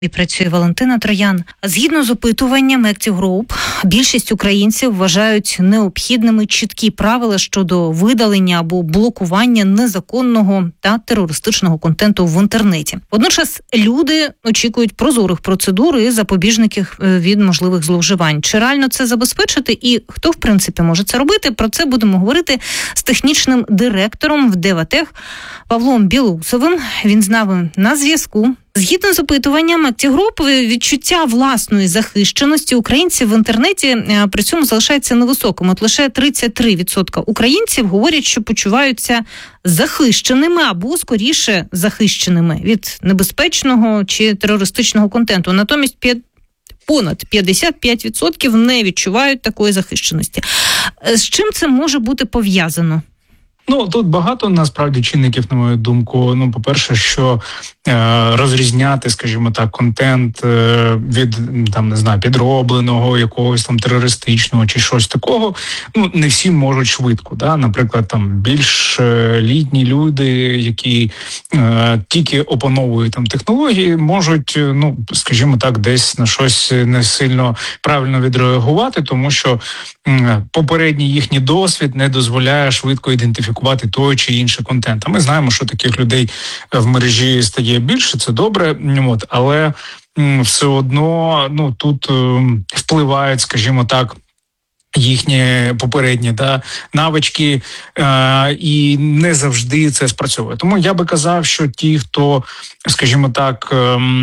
І працює Валентина Троян. Згідно з опитуванням Active Group, більшість українців вважають необхідними чіткі правила щодо видалення або блокування незаконного та терористичного контенту в інтернеті. Водночас люди очікують прозорих процедур і запобіжників від можливих зловживань. Чи реально це забезпечити і хто, в принципі, може це робити? Про це будемо говорити з технічним директором в Деватех Павлом Білоусовим. Він з нами на зв'язку. Згідно з опитуванням Active Group, відчуття власної захищеності українців в інтернеті при цьому залишається невисоким. От лише 33% українців говорять, що почуваються захищеними або, скоріше, захищеними від небезпечного чи терористичного контенту. Натомість понад 55% не відчувають такої захищеності. З чим це може бути пов'язано? Тут багато, насправді, чинників, на мою думку. По-перше, що розрізняти, скажімо так, контент від, підробленого, якогось терористичного чи щось такого, не всі можуть швидко. Да? Наприклад, більш літні люди, які тільки опановують технології, можуть, скажімо так, десь на щось не сильно правильно відреагувати, тому що попередній їхній досвід не дозволяє швидко ідентифікувати той чи інший контент. А ми знаємо, що таких людей в мережі стає більше, це добре, але все одно тут впливають, скажімо так, їхні попередні навички, і не завжди це спрацьовує. Тому я би казав, що ті, хто, скажімо так,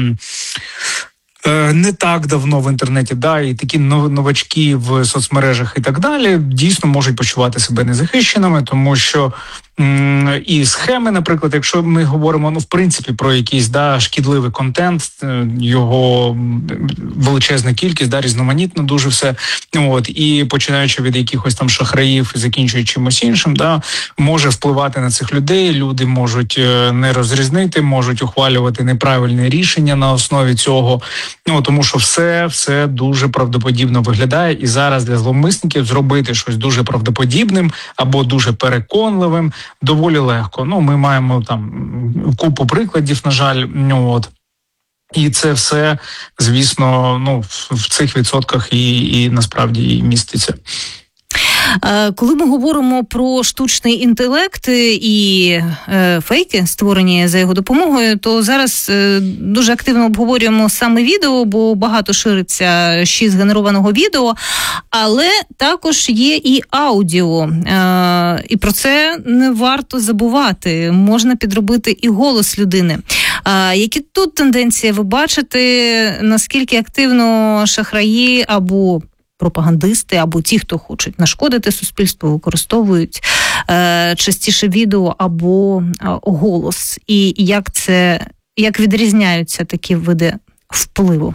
не так давно в інтернеті, і такі новачки в соцмережах і так далі, дійсно можуть почувати себе незахищеними, тому що і схеми, наприклад, якщо ми говоримо, в принципі, про якийсь шкідливий контент, його величезна кількість, різноманітно дуже все, і починаючи від якихось шахраїв і закінчуючи чимось іншим, може впливати на цих людей, люди можуть не розрізнити, можуть ухвалювати неправильне рішення на основі цього, тому що все дуже правдоподібно виглядає, і зараз для зловмисників зробити щось дуже правдоподібним або дуже переконливим доволі легко. Ми маємо купу прикладів, на жаль, і це все, звісно, в цих відсотках і насправді і міститься. Коли ми говоримо про штучний інтелект і фейки, створені за його допомогою, то зараз дуже активно обговорюємо саме відео, бо багато шириться ще згенерованого відео, але також є і аудіо. І про це не варто забувати. Можна підробити і голос людини. Які тут тенденції ви бачите, наскільки активно шахраї або пропагандисти, або ті, хто хочуть нашкодити суспільству, використовують частіше відео або голос? І як відрізняються такі види впливу?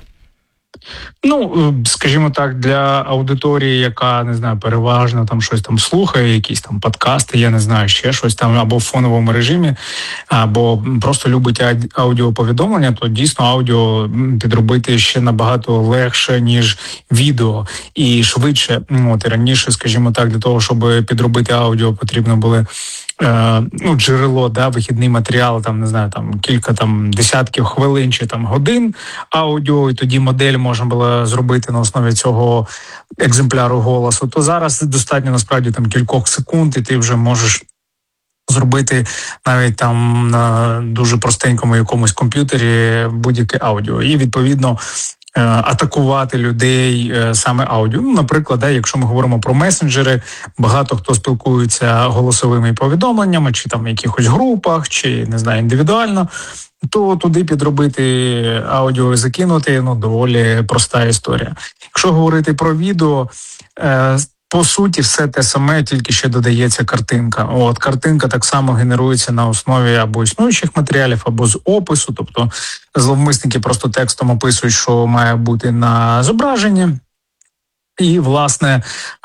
Скажімо так, для аудиторії, яка, не знаю, переважно щось слухає, якісь подкасти, я не знаю, ще щось або в фоновому режимі, або просто любить аудіоповідомлення, то дійсно аудіо підробити ще набагато легше, ніж відео, і швидше. І раніше, скажімо так, для того, щоб підробити аудіо, потрібно були джерело, вихідний матеріал, кілька десятків хвилин чи годин аудіо, і тоді модель можна було зробити на основі цього екземпляру голосу, то зараз достатньо насправді кількох секунд, і ти вже можеш зробити навіть на дуже простенькому якомусь комп'ютері будь-яке аудіо. І відповідно атакувати людей саме аудіо. Наприклад, якщо ми говоримо про месенджери, багато хто спілкується голосовими повідомленнями, чи в якихось групах, чи, не знаю, індивідуально, то туди підробити аудіо і закинути, доволі проста історія. Якщо говорити про відео, по суті, все те саме, тільки ще додається картинка. Картинка так само генерується на основі або існуючих матеріалів, або з опису. Тобто зловмисники просто текстом описують, що має бути на зображенні. І, власне,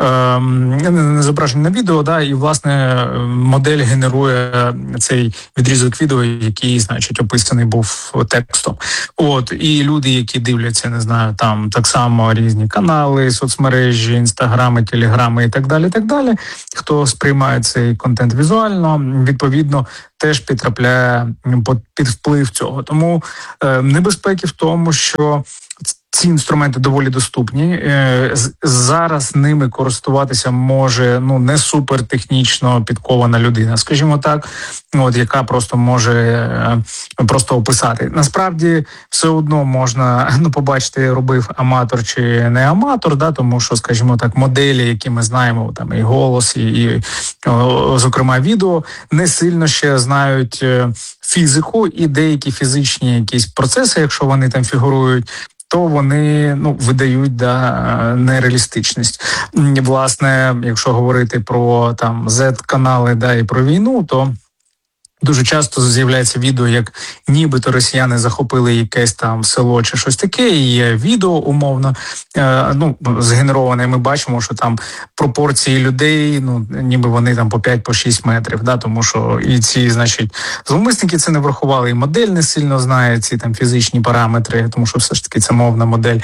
не зображення на відео, да, і, власне, модель генерує цей відрізок відео, який, значить, описаний був текстом. От, і люди, які дивляться, не знаю, там так само різні канали, соцмережі, інстаграми, телеграми і так далі, хто сприймає цей контент візуально, відповідно, теж підтрапляє під вплив цього. Тому небезпеки в тому, що ці інструменти доволі доступні. Зараз ними користуватися може не супертехнічно підкована людина, скажімо так, яка просто може просто описати. Насправді все одно можна побачити, робив аматор чи не аматор, да, тому що, скажімо так, моделі, які ми знаємо, там і голос, і зокрема відео, не сильно ще знають фізику і деякі фізичні якісь процеси, якщо вони там фігурують, то вони видають нереалістичність. Власне, якщо говорити про там Z-канали, і про війну, то дуже часто з'являється відео, як нібито росіяни захопили якесь там село чи щось таке, і є відео умовно згенероване. Ми бачимо, що там пропорції людей, ніби вони там по 5-6 метрів, тому що і ці, значить, зловмисники це не врахували, і модель не сильно знає ці там фізичні параметри, тому що все ж таки це мовна модель.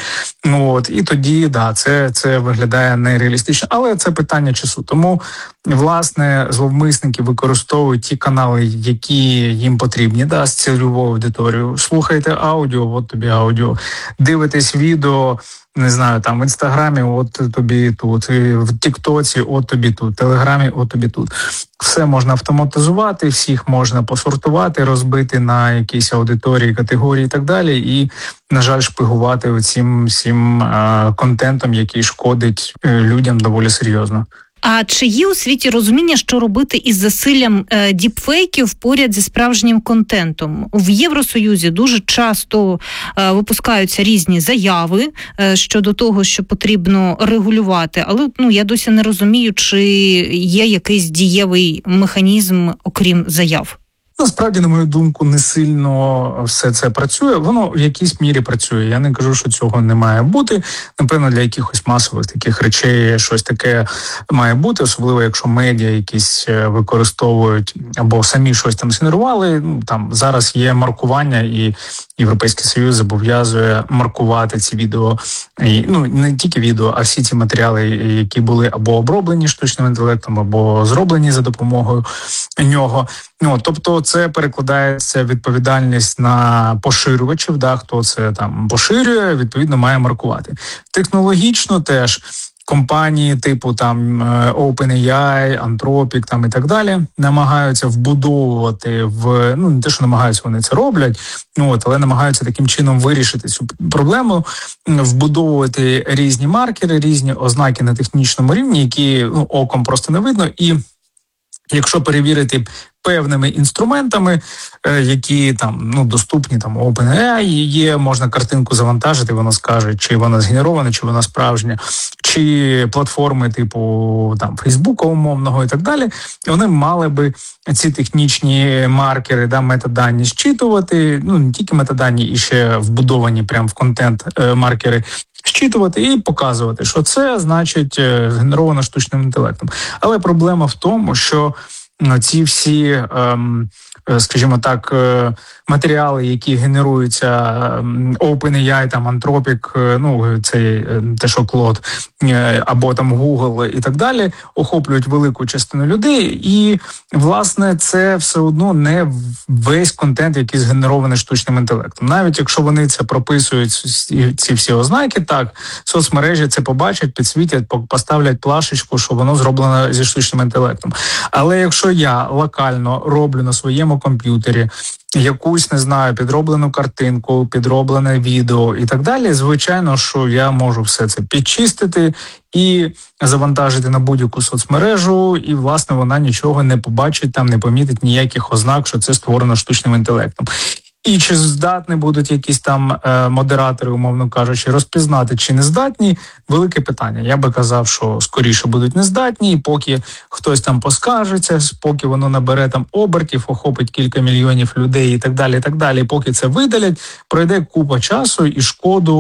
І тоді, це виглядає нереалістично, але це питання часу. Тому, власне, зловмисники використовують ті канали, які їм потрібні, з цільовою аудиторією. Слухайте аудіо, от тобі аудіо. Дивитесь відео, не знаю, там в Інстаграмі, от тобі тут, в Тіктоці, от тобі тут, в Телеграмі, от тобі тут. Все можна автоматизувати, всіх можна посортувати, розбити на якісь аудиторії, категорії і так далі. І, на жаль, шпигувати оцим всім контентом, який шкодить людям доволі серйозно. А чи є у світі розуміння, що робити із засиллям діпфейків поряд зі справжнім контентом? В Євросоюзі дуже часто випускаються різні заяви щодо того, що потрібно регулювати, але я досі не розумію, чи є якийсь дієвий механізм, окрім заяв. Насправді, на мою думку, не сильно все це працює. Воно в якійсь мірі працює. Я не кажу, що цього не має бути. Напевно, для якихось масових таких речей щось таке має бути, особливо якщо медіа якісь використовують або самі щось там згенерували. Там зараз є маркування, і Європейський Союз зобов'язує маркувати ці відео. І, не тільки відео, а всі ці матеріали, які були або оброблені штучним інтелектом, або зроблені за допомогою нього. Тобто це перекладається відповідальність на поширювачів, хто це там поширює, відповідно має маркувати. Технологічно теж компанії типу там OpenAI, Anthropic там і так далі намагаються вбудовувати не те, що намагаються, вони це роблять, але намагаються таким чином вирішити цю проблему, вбудовувати різні маркери, різні ознаки на технічному рівні, які оком просто не видно. І якщо перевірити певними інструментами, які там доступні, там OpenAI є, можна картинку завантажити, вона скаже, чи вона згенерована, чи вона справжня, чи платформи типу там Фейсбука умовного і так далі, вони мали би ці технічні маркери, метадані зчитувати, не тільки метадані, і ще вбудовані прямо в контент маркери, зчитувати і показувати, що це значить згенеровано штучним інтелектом. Але проблема в тому, що ці всі, скажімо так, матеріали, які генеруються OpenAI, там Anthropic, це те, що Claude, або там Google і так далі, охоплюють велику частину людей, і, власне, це все одно не весь контент, який згенерований штучним інтелектом. Навіть якщо вони це прописують, ці всі ознаки, так, соцмережі це побачать, підсвітять, поставлять плашечку, що воно зроблено зі штучним інтелектом. Але якщо я локально роблю на своєму комп'ютері якусь, не знаю, підроблену картинку, підроблене відео і так далі, звичайно, що я можу все це підчистити і завантажити на будь-яку соцмережу, і, власне, вона нічого не побачить, там не помітить ніяких ознак, що це створено штучним інтелектом. І чи здатні будуть якісь там модератори, умовно кажучи, розпізнати, чи не здатні, велике питання. Я би казав, що скоріше будуть нездатні, і поки хтось там поскаржиться, поки воно набере там обертів, охопить кілька мільйонів людей і так далі, поки це видалять, пройде купа часу і шкоду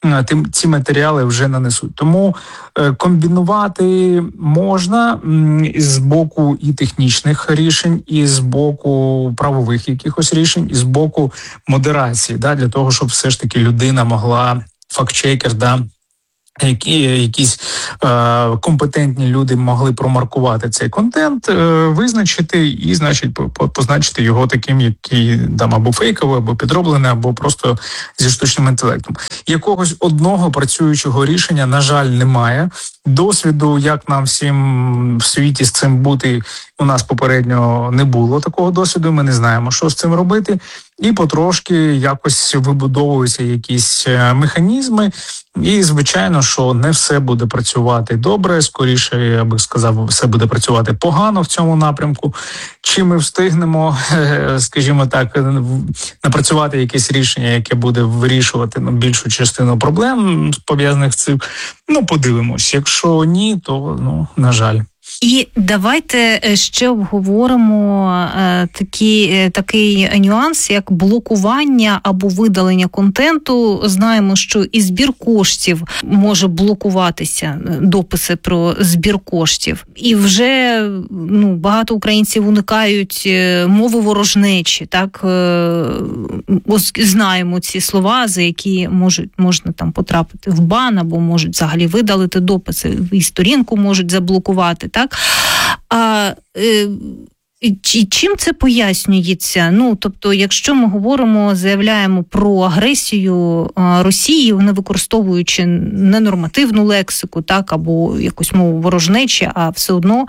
ці матеріали вже нанесуть. Тому комбінувати можна з боку і технічних рішень, і з боку правових якихось рішень, і з боку модерації, для того, щоб все ж таки людина могла, фактчекер, якісь компетентні люди могли промаркувати цей контент, визначити і, значить, позначити його таким, який там або фейковий, або підроблений, або просто зі штучним інтелектом. Якогось одного працюючого рішення, на жаль, немає. Досвіду, як нам всім в світі з цим бути, у нас попередньо не було такого досвіду, ми не знаємо, що з цим робити. І потрошки якось вибудовуються якісь механізми. І, звичайно, що не все буде працювати добре, скоріше, я би сказав, все буде працювати погано в цьому напрямку. Чи ми встигнемо, скажімо так, напрацювати якесь рішення, яке буде вирішувати більшу частину проблем, пов'язаних з цим? Подивимось. Якщо ні, то, на жаль. І давайте ще обговоримо такий нюанс, як блокування або видалення контенту. Знаємо, що і збір коштів може блокуватися, дописи про збір коштів. І вже багато українців уникають мови ворожнечі. Так, знаємо ці слова, за які можна там потрапити в бан, або можуть взагалі видалити дописи, і сторінку можуть заблокувати. Так? Чим це пояснюється? Тобто, якщо ми заявляємо про агресію Росії, не використовуючи ненормативну лексику, так, або якусь мову ворожнечі, а все одно.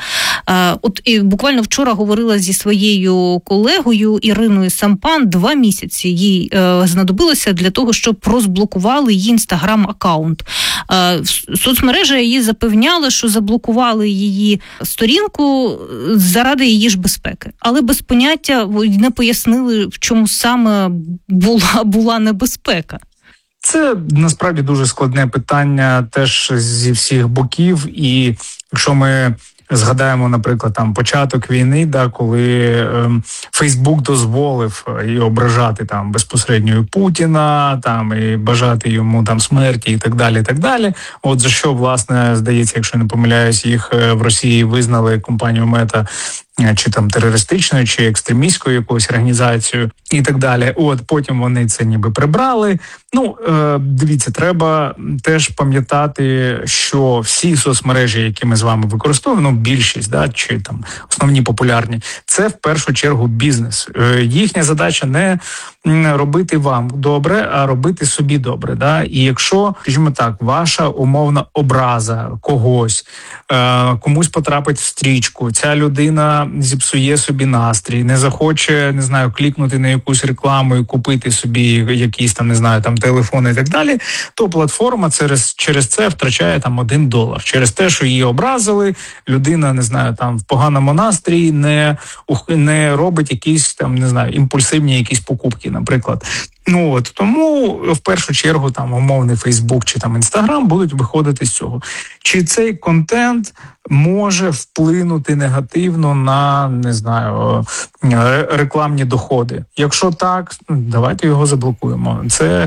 І буквально вчора говорила зі своєю колегою Іриною Сампан, 2 місяці їй знадобилося для того, щоб розблокували її інстаграм-аккаунт. Соцмережа її запевняла, що заблокували її сторінку заради її ж безпеки. Але без поняття не пояснили, в чому саме була небезпека. Це насправді дуже складне питання теж зі всіх боків. І якщо ми згадаємо, наприклад, там початок війни, коли Фейсбук дозволив і ображати там безпосередньо і Путіна, і бажати йому там смерті і так далі, і так далі. От за що, власне, здається, якщо не помиляюсь, їх в Росії визнали компанію Мета чи там терористичною, чи екстремістською якоюсь організацією і так далі. Потім вони це ніби прибрали. Дивіться, треба теж пам'ятати, що всі соцмережі, які ми з вами використовуємо, більшість, чи там основні популярні, це в першу чергу бізнес. Їхня задача не робити вам добре, а робити собі добре. І якщо, скажімо так, ваша умовна образа когось, комусь потрапить в стрічку, ця людина зіпсує собі настрій, не захоче, не знаю, клікнути на якусь рекламу і купити собі якісь там, не знаю, там телефони і так далі, то платформа через це втрачає там $1. Через те, що її образили, людина, не знаю, там в поганому настрої не робить якісь там, не знаю, імпульсивні якісь покупки, наприклад. Тому в першу чергу там умовний Фейсбук чи там Інстаграм будуть виходити з цього. Чи цей контент може вплинути негативно на, не знаю, рекламні доходи? Якщо так, давайте його заблокуємо. Це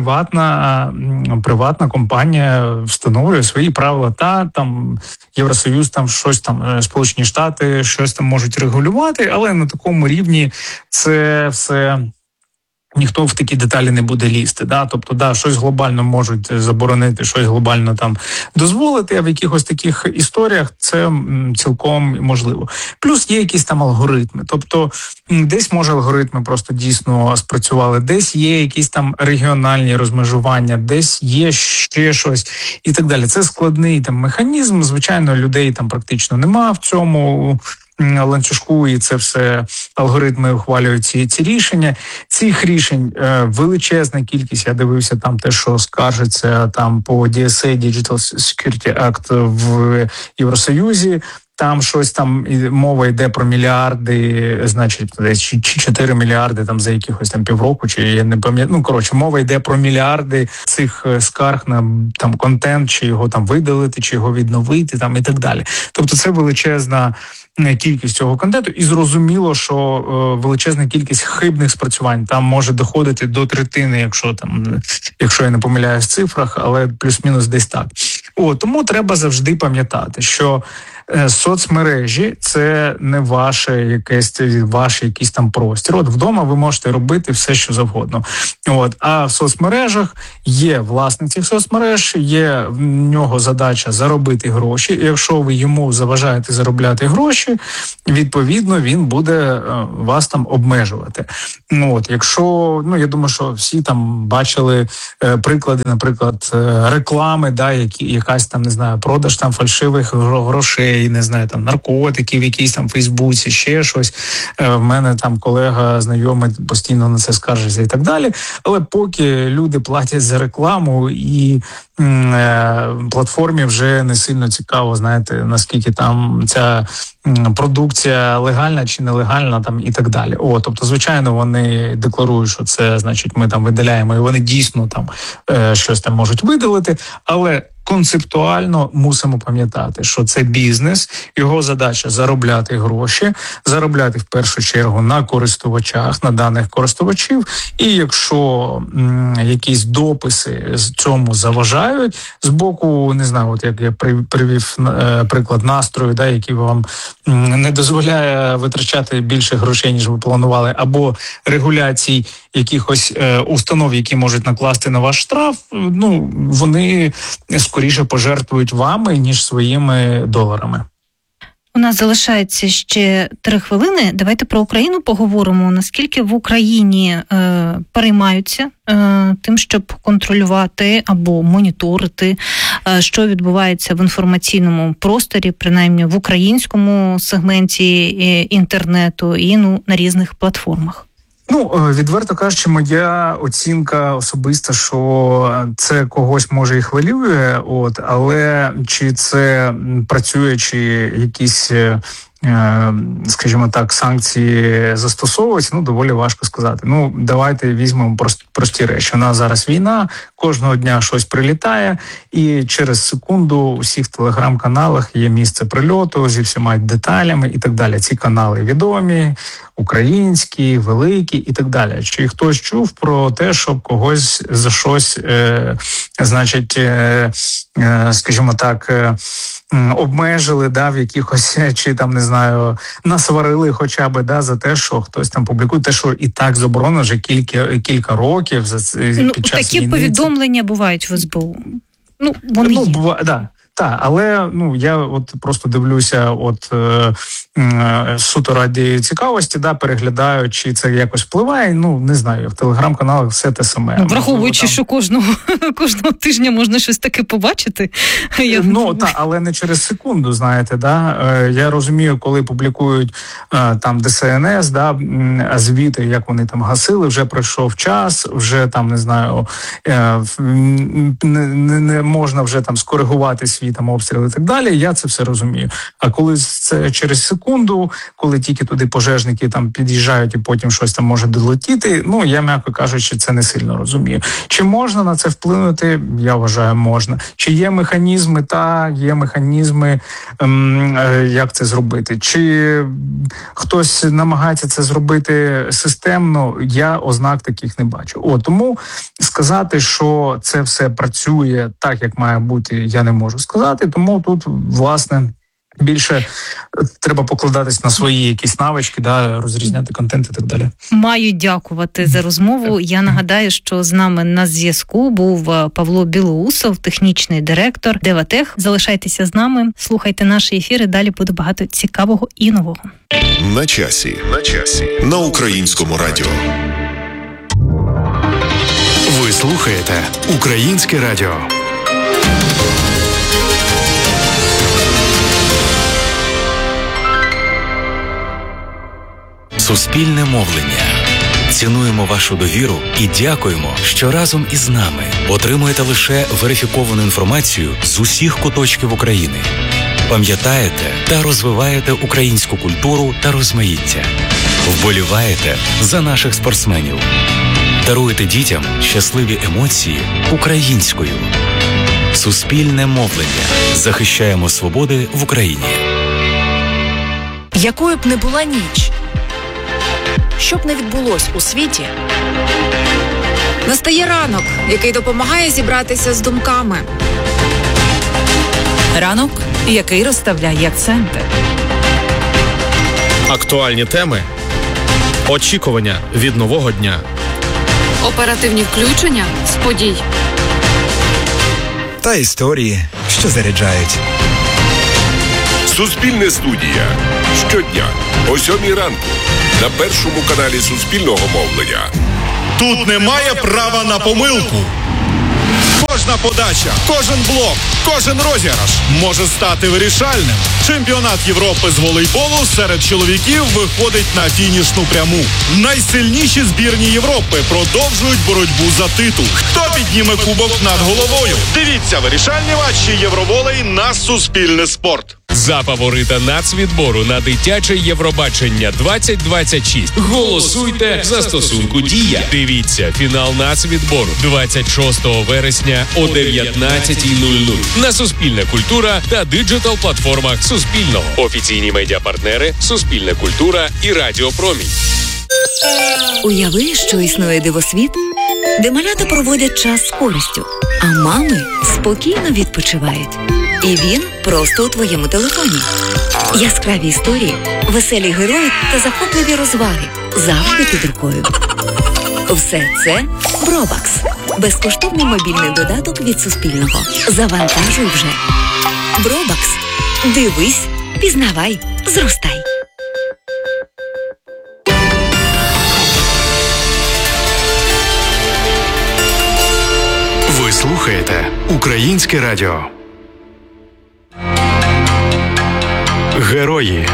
приватна компанія встановлює свої правила. Там Євросоюз, там щось там, Сполучені Штати щось там можуть регулювати, але на такому рівні це все. Ніхто в такі деталі не буде лізти. Тобто, щось глобально можуть заборонити, щось глобально там дозволити, а в якихось таких історіях це цілком можливо. Плюс є якісь там алгоритми. Тобто, десь, може, алгоритми просто дійсно спрацювали, десь є якісь там регіональні розмежування, десь є ще щось і так далі. Це складний там механізм. Звичайно, людей там практично нема в цьому ланцюжку, і це все алгоритми ухвалюють ці рішення. Цих рішень величезна кількість. Я дивився там те, що скаржиться там по DSA, Digital Security Act в Євросоюзі. там щось там мова йде про мільярди, значить, чи 4 мільярди там за якихось там півроку, чи я не пам'ятаю. Мова йде про мільярди цих скарг на там контент, чи його там видалити, чи його відновити, там і так далі. Тобто це величезна кількість цього контенту, і зрозуміло, що величезна кількість хибних спрацювань там може доходити до третини, якщо я не помиляюсь в цифрах, але плюс-мінус десь так. Тому треба завжди пам'ятати, що соцмережі – це не ваш якийсь там простір. Вдома ви можете робити все, що завгодно. А в соцмережах є власник цих соцмереж, є в нього задача заробити гроші. І якщо ви йому заважаєте заробляти гроші, відповідно, він буде вас там обмежувати. Якщо, я думаю, що всі там бачили приклади, наприклад, реклами, якась там, не знаю, продаж там фальшивих грошей, не знаю, там наркотиків, якісь там в Фейсбуці, ще щось. В мене там колега, знайомий постійно на це скаржиться і так далі. Але поки люди платять за рекламу і платформі вже не сильно цікаво, знаєте, наскільки там ця продукція легальна чи нелегальна там і так далі. Тобто, звичайно, вони декларують, що це, значить, ми там видаляємо, і вони дійсно там щось там можуть видалити, але концептуально мусимо пам'ятати, що це бізнес, його задача заробляти гроші, заробляти в першу чергу на користувачах, на даних користувачів, і якщо якісь дописи з цьому заважають, з боку, не знаю, як я привів приклад настрою, який вам не дозволяє витрачати більше грошей, ніж ви планували, або регуляцій якихось установ, які можуть накласти на ваш штраф, вони скоріше пожертвують вами, ніж своїми доларами. У нас залишається ще 3 хвилини. Давайте про Україну поговоримо. Наскільки в Україні переймаються тим, щоб контролювати або моніторити, що відбувається в інформаційному просторі, принаймні в українському сегменті інтернету і на різних платформах? Відверто кажучи, моя оцінка особиста, що це когось може і хвилює, але чи це працює, чи якісь, скажімо так, санкції застосовуються, доволі важко сказати. Давайте візьмемо прості речі. У нас зараз війна, кожного дня щось прилітає, і через секунду у всіх телеграм-каналах є місце прильоту зі всіма деталями і так далі. Ці канали відомі, українські, великі і так далі. Чи хтось чув про те, щоб когось за щось, скажімо так, обмежили, в якихось, чи там, не знаю, насварили хоча б, за те, що хтось там публікує, те, що і так заборонено вже кілька років під час такі війни. Повідомлення бувають в СБУ. Вони є. Так, але я просто дивлюся суто раді цікавості, переглядаю, чи це якось впливає. Не знаю, в телеграм-каналах все те саме. Враховуючи, що кожного тижня можна щось таке побачити. Але не через секунду, знаєте, Я розумію, коли публікують там ДСНС, звіти, як вони там гасили, вже пройшов час, вже там, не знаю, не можна вже там скоригувати свій там обстріл і так далі, я це все розумію. А коли це через секунду, коли тільки туди пожежники там під'їжджають і потім щось там може долетіти, я, м'яко кажучи, це не сильно розумію. Чи можна на це вплинути? Я вважаю, можна. Чи є механізми? Є механізми, як це зробити. Чи хтось намагається це зробити системно, я ознак таких не бачу. Тому сказати, що це все працює так, як має бути, я не можу сказати. Тому тут, власне, більше треба покладатись на свої якісь навички, розрізняти контент і так далі. Маю дякувати за розмову. Я нагадаю, що з нами на зв'язку був Павло Білоусов, технічний директор Деватех. Залишайтеся з нами, слухайте наші ефіри, далі буде багато цікавого і нового. На часі. На Українському радіо. Ви слухаєте Українське радіо. Суспільне мовлення. Цінуємо вашу довіру і дякуємо, що разом із нами отримуєте лише верифіковану інформацію з усіх куточків України. Пам'ятаєте та розвиваєте українську культуру та розмаїття. Вболіваєте за наших спортсменів. Даруєте дітям щасливі емоції українською. Суспільне мовлення. Захищаємо свободи в Україні. Якою б не була ніч, що б не відбулось у світі, настає ранок, який допомагає зібратися з думками. ранок, який розставляє акценти. Актуальні теми, очікування від нового дня. Оперативні включення з подій. Та історії, що заряджають. Суспільне студія. Щодня о 7:00 ранку на першому каналі Суспільного мовлення. Тут немає права на помилку. Кожна подача, кожен блок, кожен розіграш може стати вирішальним. Чемпіонат Європи з волейболу серед чоловіків виходить на фінішну пряму. Найсильніші збірні Європи продовжують боротьбу за титул. Хто підніме кубок над головою? Дивіться вирішальні матчі Євроволей на Суспільне спорт. За фаворита нацвідбору на дитяче Євробачення 2026 голосуйте в застосунку «Дія». Дивіться фінал нацвідбору 26 вересня о 19:00 на Суспільна культура та диджитал-платформах Суспільного. Офіційні медіапартнери Суспільна культура і Радіо Промінь. Уяви, що існує дивосвіт, де малята проводять час з користю, а мами спокійно відпочивають. І він просто у твоєму телефоні. Яскраві історії, веселі герої та захопливі розваги завжди під рукою. Все це Бробакс. Безкоштовний мобільний додаток від Суспільного. Завантажуй вже. Бробакс. Дивись, пізнавай, зростай. Ви слухаєте Українське радіо. Герої.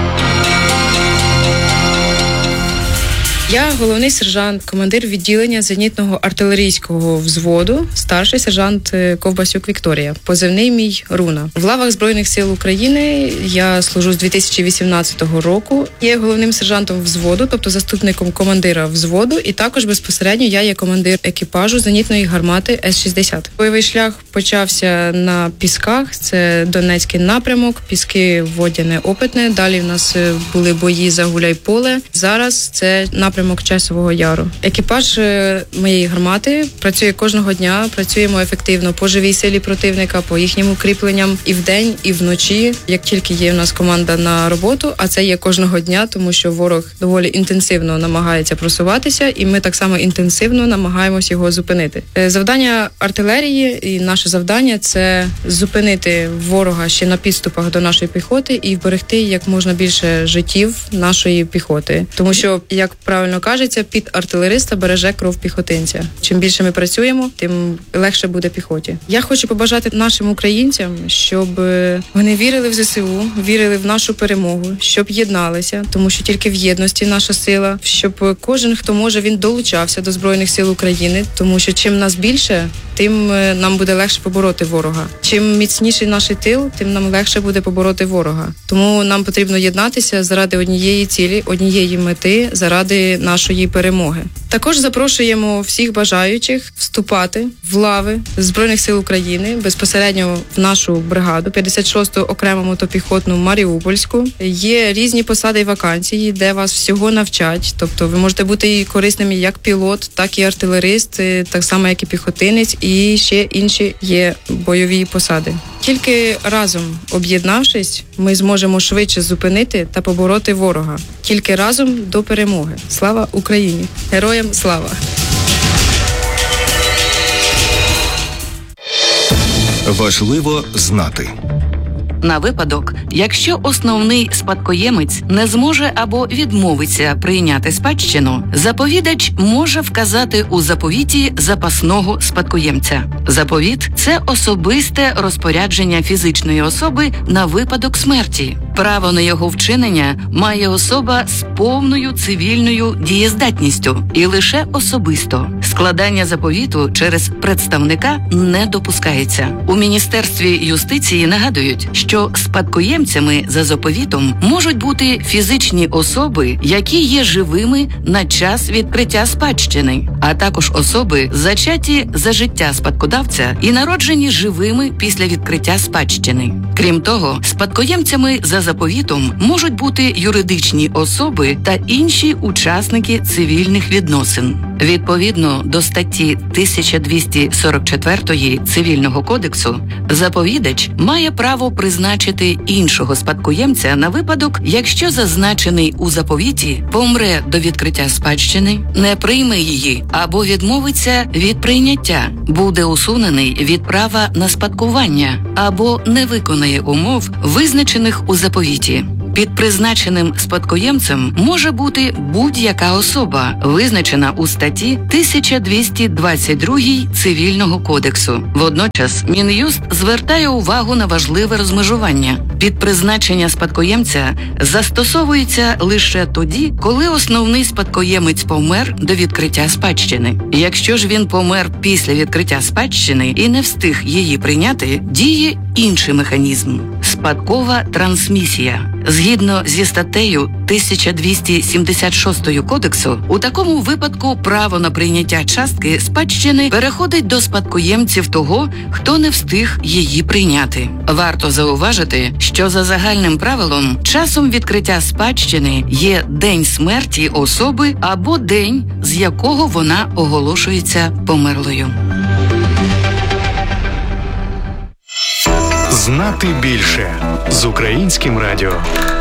Я головний сержант, командир відділення зенітного артилерійського взводу, старший сержант Ковбасюк Вікторія. Позивний мій Руна. В лавах Збройних сил України я служу з 2018 року. Є головним сержантом взводу, тобто заступником командира взводу, і також безпосередньо я є командир екіпажу зенітної гармати С-60. Бойовий шлях почався на Пісках, це Донецький напрямок, Піски, Водяне, Опитне. Далі в нас були бої за Гуляйполе. Зараз це напрямок Часового Яру. Екіпаж моєї гармати працює кожного дня, працюємо ефективно по живій силі противника, по їхнім укріпленням і вдень, і вночі, як тільки є у нас команда на роботу, а це є кожного дня, тому що ворог доволі інтенсивно намагається просуватися, і ми так само інтенсивно намагаємось його зупинити. Завдання артилерії і наше завдання – це зупинити ворога ще на підступах до нашої піхоти і вберегти як можна більше життів нашої піхоти. Тому що, як правильно кажеться, під артилериста береже кров піхотинця. Чим більше ми працюємо, тим легше буде піхоті. Я хочу побажати нашим українцям, щоб вони вірили в ЗСУ, вірили в нашу перемогу, щоб єдналися, тому що тільки в єдності наша сила, щоб кожен, хто може, він долучався до Збройних сил України, тому що чим нас більше, тим нам буде легше побороти ворога. Чим міцніший наш тил, тим нам легше буде побороти ворога. Тому нам потрібно єднатися заради однієї цілі, однієї мети, заради нашої перемоги. Також запрошуємо всіх бажаючих вступати в лави Збройних сил України безпосередньо в нашу бригаду, 56-ту окрему мотопіхотну Маріупольську. Є різні посади і вакансії, де вас всього навчать. Тобто ви можете бути і корисними як пілот, так і артилерист, так само як і піхотинець, і ще інші є бойові посади. Тільки разом, об'єднавшись, ми зможемо швидше зупинити та побороти ворога. Тільки разом до перемоги. Слава Україні! Героям слава! Важливо знати. На випадок, якщо основний спадкоємець не зможе або відмовиться прийняти спадщину, заповідач може вказати у заповіті запасного спадкоємця. Заповіт – це особисте розпорядження фізичної особи на випадок смерті. Право на його вчинення має особа з повною цивільною дієздатністю і лише особисто. Складання заповіту через представника не допускається. У Міністерстві юстиції нагадують, що спадкоємцями за заповітом можуть бути фізичні особи, які є живими на час відкриття спадщини, а також особи, зачаті за життя спадкодавця і народжені живими після відкриття спадщини. Крім того, спадкоємцями за заповітом можуть бути юридичні особи та інші учасники цивільних відносин. Відповідно до статті 1244 Цивільного кодексу, заповідач має право призначити іншого спадкоємця на випадок, якщо зазначений у заповіті помре до відкриття спадщини, не прийме її або відмовиться від прийняття, буде усунений від права на спадкування або не виконає умов, визначених у заповіті. Під призначеним спадкоємцем може бути будь-яка особа, визначена у статті 1222 Цивільного кодексу. Водночас Мін'юст звертає увагу на важливе розмежування. Під призначення спадкоємця застосовується лише тоді, коли основний спадкоємець помер до відкриття спадщини. Якщо ж він помер після відкриття спадщини і не встиг її прийняти, діє інший механізм – спадкова трансмісія. Згідно зі статтею 1276 Кодексу, у такому випадку право на прийняття частки спадщини переходить до спадкоємців того, хто не встиг її прийняти. Варто зауважити, що за загальним правилом часом відкриття спадщини є день смерті особи або день, з якого вона оголошується померлою. Знати більше з Українським радіо.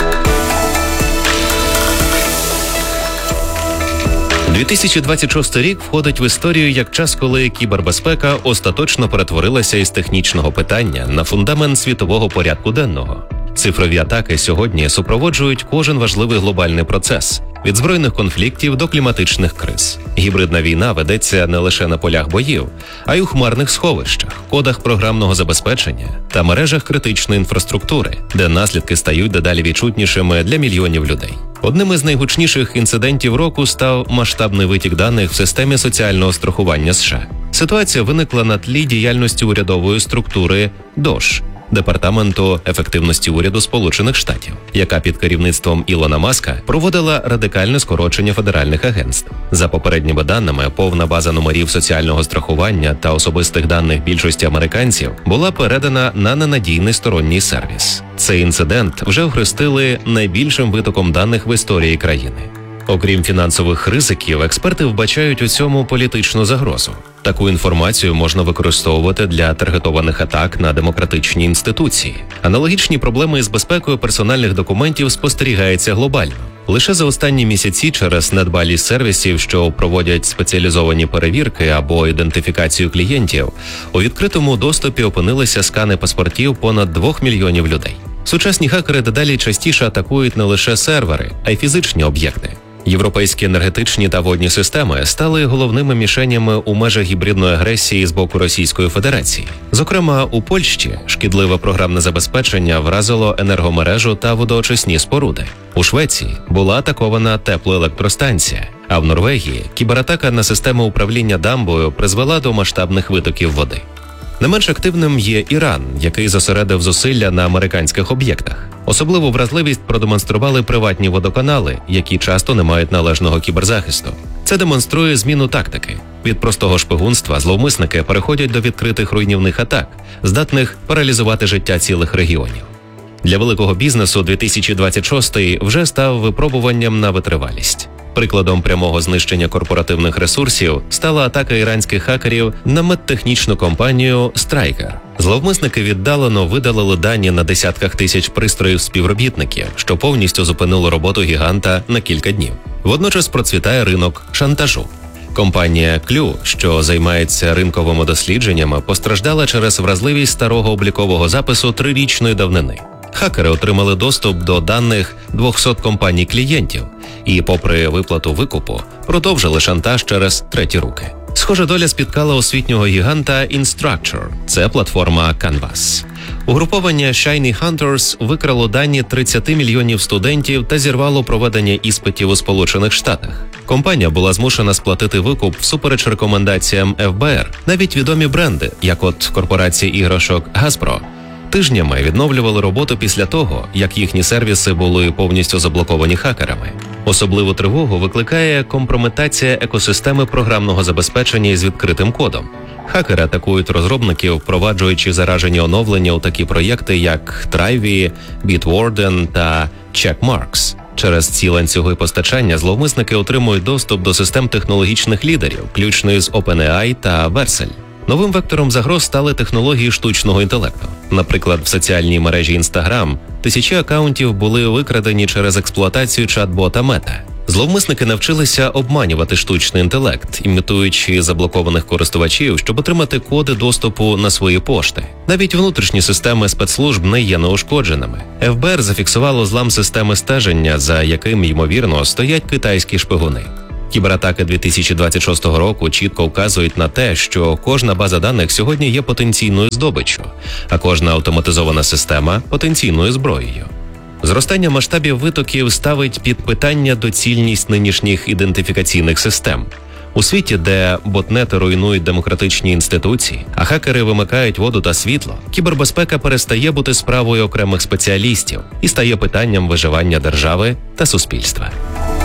2026 рік входить в історію як час, коли кібербезпека остаточно перетворилася із технічного питання на фундамент світового порядку денного. Цифрові атаки сьогодні супроводжують кожен важливий глобальний процес – від збройних конфліктів до кліматичних криз. Гібридна війна ведеться не лише на полях боїв, а й у хмарних сховищах, кодах програмного забезпечення та мережах критичної інфраструктури, де наслідки стають дедалі відчутнішими для мільйонів людей. Одним із найгучніших інцидентів року став масштабний витік даних в системі соціального страхування США. Ситуація виникла на тлі діяльності урядової структури DOGE – Департаменту ефективності уряду Сполучених Штатів, яка під керівництвом Ілона Маска проводила радикальне скорочення федеральних агентств. За попередніми даними, повна база номерів соціального страхування та особистих даних більшості американців була передана на ненадійний сторонній сервіс. Цей інцидент вже охрестили найбільшим витоком даних в історії країни. Окрім фінансових ризиків, експерти вбачають у цьому політичну загрозу. Таку інформацію можна використовувати для таргетованих атак на демократичні інституції. Аналогічні проблеми із безпекою персональних документів спостерігаються глобально. Лише за останні місяці через недбалість сервісів, що проводять спеціалізовані перевірки або ідентифікацію клієнтів, у відкритому доступі опинилися скани паспортів понад 2 мільйонів людей. Сучасні хакери дедалі частіше атакують не лише сервери, а й фізичні об'єкти. Європейські енергетичні та водні системи стали головними мішенями у межах гібридної агресії з боку Російської Федерації. Зокрема, у Польщі шкідливе програмне забезпечення вразило енергомережу та водоочисні споруди. У Швеції була атакована теплоелектростанція, а в Норвегії кібератака на систему управління дамбою призвела до масштабних витоків води. Не менш активним є Іран, який зосередив зусилля на американських об'єктах. Особливу вразливість продемонстрували приватні водоканали, які часто не мають належного кіберзахисту. Це демонструє зміну тактики. Від простого шпигунства зловмисники переходять до відкритих руйнівних атак, здатних паралізувати життя цілих регіонів. Для великого бізнесу 2026 вже став випробуванням на витривалість. Прикладом прямого знищення корпоративних ресурсів стала атака іранських хакерів на медтехнічну компанію Stryker. Зловмисники віддалено видалили дані на десятках тисяч пристроїв співробітників, що повністю зупинило роботу гіганта на кілька днів. Водночас процвітає ринок шантажу. Компанія Clue, що займається ринковими дослідженнями, постраждала через вразливість старого облікового запису 3-річної давнини. Хакери отримали доступ до даних 200 компаній-клієнтів і, попри виплату викупу, продовжили шантаж через треті руки. Схожа доля спіткала освітнього гіганта Instructure – це платформа Canvas. Угруповання Shiny Hunters викрало дані 30 мільйонів студентів та зірвало проведення іспитів у Сполучених Штатах. Компанія була змушена сплатити викуп всупереч рекомендаціям ФБР. Навіть відомі бренди, як от корпорація іграшок Hasbro, тижнями відновлювали роботу після того, як їхні сервіси були повністю заблоковані хакерами. Особливу тривогу викликає компрометація екосистеми програмного забезпечення із відкритим кодом. Хакери атакують розробників, впроваджуючи заражені оновлення у такі проєкти, як Trivy, Bitwarden та Checkmarks. Через ці ланцюги постачання зловмисники отримують доступ до систем технологічних лідерів, включно з OpenAI та Vercel. Новим вектором загроз стали технології штучного інтелекту. Наприклад, в соціальній мережі Instagram тисячі акаунтів були викрадені через експлуатацію чат-бота Meta. Зловмисники навчилися обманювати штучний інтелект, імітуючи заблокованих користувачів, щоб отримати коди доступу на свої пошти. Навіть внутрішні системи спецслужб не є неушкодженими. ФБР зафіксувало злам системи стеження, за яким, ймовірно, стоять китайські шпигуни. Кібератаки 2026 року чітко вказують на те, що кожна база даних сьогодні є потенційною здобиччю, а кожна автоматизована система – потенційною зброєю. Зростання масштабів витоків ставить під питання доцільність нинішніх ідентифікаційних систем. У світі, де ботнети руйнують демократичні інституції, а хакери вимикають воду та світло, кібербезпека перестає бути справою окремих спеціалістів і стає питанням виживання держави та суспільства.